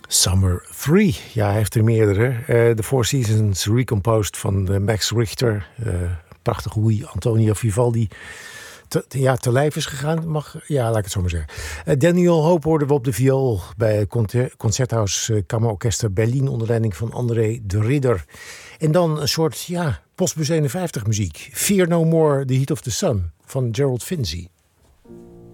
Summer 3. Ja, hij heeft er meerdere. The Four Seasons Recomposed van Max Richter. Prachtig hoe Antonio Vivaldi te lijf is gegaan. Laat ik het zo maar zeggen. Daniel Hope hoorden we op de viool bij het Concerthaus Kammerorkester Berlin onder leiding van André de Ridder. En dan een soort Postbus 51 muziek. Fear No More, The Heat of the Sun van Gerald Finzi.